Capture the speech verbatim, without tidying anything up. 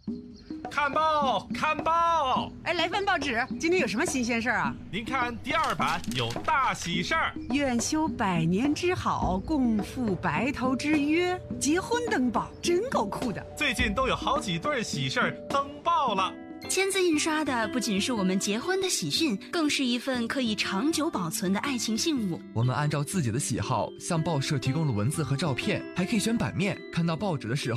看报，看报！ 哎，来份报纸，今天有什么新鲜事儿啊？ 您看第二版有大喜事儿， 愿修百年之好，共赴白头之约，结婚登报，真够酷的。 最近都有好几对喜事儿登报了。 签字印刷的不仅是我们结婚的喜讯，更是一份可以长久保存的爱情信物。 我们按照自己的喜好向报社提供了文字和照片，还可以选版面。看到报纸的时候